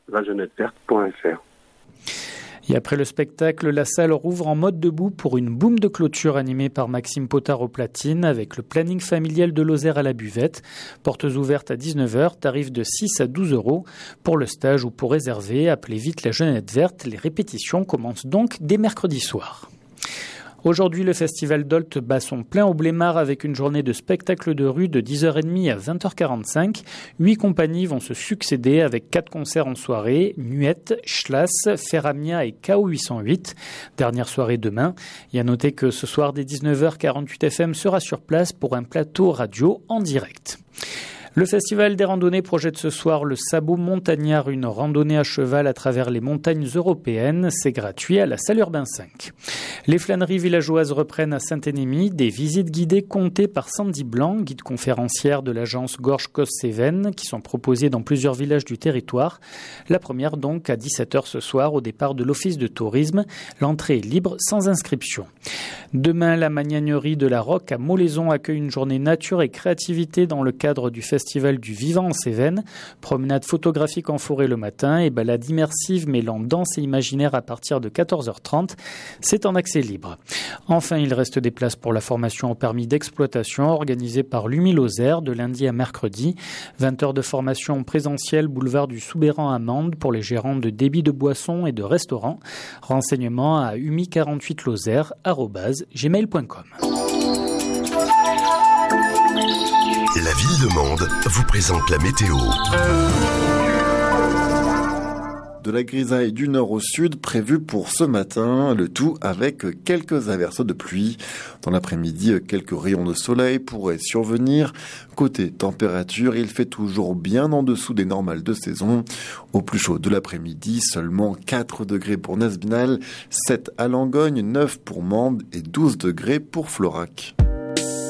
lajeunesseverte.fr. Et après le spectacle, la salle rouvre en mode debout pour une boum de clôture animée par Maxime Potard aux platines avec le planning familial de Lozère à la buvette. Portes ouvertes à 19h, tarif de 6 à 12 euros. Pour le stage ou pour réserver, appelez vite la Jeunette Verte. Les répétitions commencent donc dès mercredi soir. Aujourd'hui, le festival d'Olt bat son plein au Blémard avec une journée de spectacle de rue de 10h30 à 20h45. 8 compagnies vont se succéder avec 4 concerts en soirée, Nuette, Schlass, Ferramia et KO 808. Dernière soirée demain. Il y a noté que ce soir, dès 19h, 48 FM sera sur place pour un plateau radio en direct. Le Festival des randonnées projette ce soir le Sabot Montagnard, une randonnée à cheval à travers les montagnes européennes. C'est gratuit à la salle Urbain 5. Les flâneries villageoises reprennent à Saint-Énémy, des visites guidées comptées par Sandy Blanc, guide conférencière de l'agence Gorge-Cos-Cévennes, qui sont proposées dans plusieurs villages du territoire. La première donc à 17h ce soir au départ de l'office de tourisme. L'entrée est libre sans inscription. Demain, la Magnanerie de la Roque à Molaison accueille une journée nature et créativité dans le cadre du Festival du Vivant en Cévennes. Promenade photographique en forêt le matin et balade immersive mêlant danse et imaginaire à partir de 14h30. C'est en accès libre. Enfin, il reste des places pour la formation au permis d'exploitation organisée par l'UMI-Lozère de lundi à mercredi. 20 heures de formation présentielle boulevard du Soubéran à Mende pour les gérants de débit de boissons et de restaurants. Renseignements à umi48lozère@gmail.com. La ville de Mende vous présente la météo. De la grisaille du nord au sud prévue pour ce matin, le tout avec quelques averses de pluie. Dans l'après-midi, quelques rayons de soleil pourraient survenir. Côté température, il fait toujours bien en dessous des normales de saison. Au plus chaud de l'après-midi, seulement 4 degrés pour Nasbinal, 7 à Langogne, 9 pour Mende et 12 degrés pour Florac.